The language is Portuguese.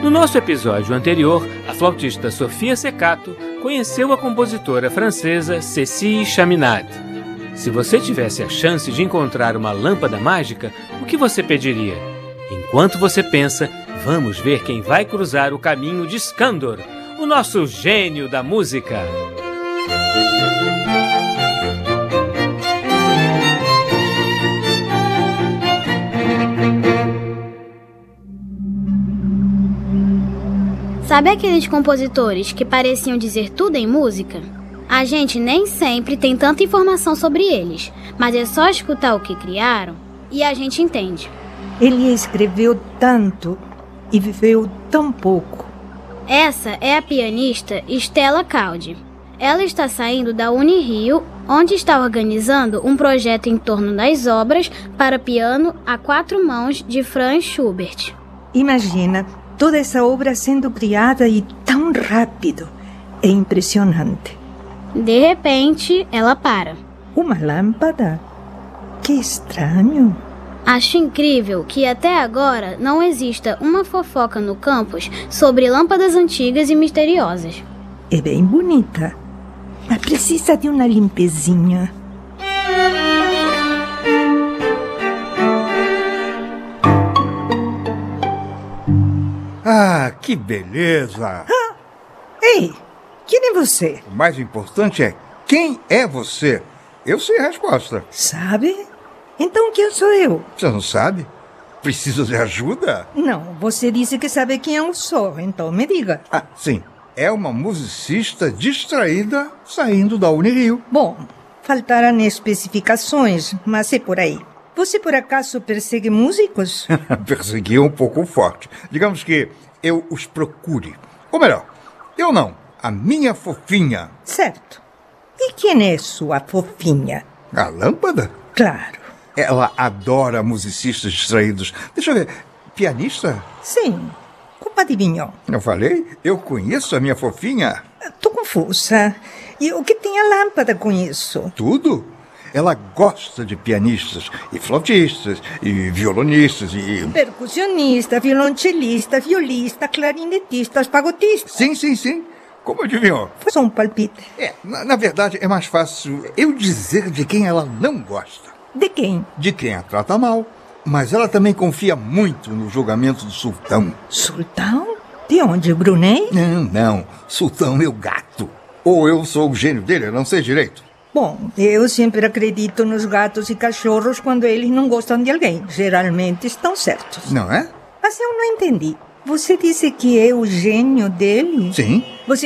No nosso episódio anterior, a flautista Sofia Ceccato conheceu a compositora francesa Cécile Chaminade. Se você tivesse a chance de encontrar uma lâmpada mágica, o que você pediria? Enquanto você pensa, vamos ver quem vai cruzar o caminho de Skandor, o nosso gênio da música. Sabe aqueles compositores que pareciam dizer tudo em música? A gente nem sempre tem tanta informação sobre eles, mas é só escutar o que criaram e a gente entende. Ele escreveu tanto e viveu tão pouco. Essa é a pianista Stella Caldi. Ela está saindo da Unirio, onde está organizando um projeto em torno das obras para piano a 4 mãos de Franz Schubert. Imagina toda essa obra sendo criada e tão rápido. É impressionante. De repente, ela para. Uma lâmpada? Que estranho. Acho incrível que até agora não exista uma fofoca no campus sobre lâmpadas antigas e misteriosas. É bem bonita, mas precisa de uma limpezinha. Ah, que beleza! Ei, quem é você? O mais importante é quem é você. Eu sei a resposta. Sabe? Então quem sou eu? Você não sabe? Precisa de ajuda? Não, você disse que sabe quem eu sou, então me diga. Ah, sim. É uma musicista distraída saindo da Unirio. Bom, faltaram especificações, mas é por aí. Você por acaso persegue músicos? Perseguir um pouco forte. Digamos que eu os procure. Ou melhor, eu não. A minha fofinha. Certo. E quem é sua fofinha? A lâmpada? Claro. Ela adora musicistas distraídos. Deixa eu ver. Pianista? Sim. Como adivinhou? Eu falei? Eu conheço a minha fofinha. Tô confusa. E o que tem a lâmpada com isso? Tudo. Ela gosta de pianistas, e flautistas, e violonistas, e... percussionista, violoncelista, violista, clarinetista, fagotistas. Sim. Como adivinhou? Foi só um palpite. Na verdade, é mais fácil eu dizer de quem ela não gosta. De quem? De quem a trata mal. Mas ela também confia muito no julgamento do sultão. Sultão? De onde, Brunei? Não. Sultão, meu gato. Ou eu sou o gênio dele, eu não sei direito. Bom, eu sempre acredito nos gatos e cachorros quando eles não gostam de alguém. Geralmente estão certos. Não é? Mas eu não entendi. Você disse que é o gênio dele? Sim. Você